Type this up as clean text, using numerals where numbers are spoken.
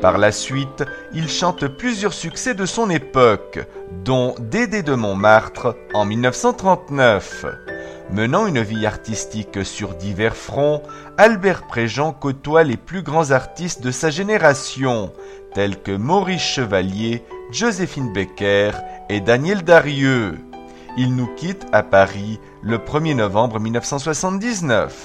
Par la suite, il chante plusieurs succès de son époque, dont Dédé de Montmartre en 1939. Menant une vie artistique sur divers fronts, Albert Préjean côtoie les plus grands artistes de sa génération, tels que Maurice Chevalier, Joséphine Baker et Daniel Darieux. Il nous quitte à Paris le 1er novembre 1979.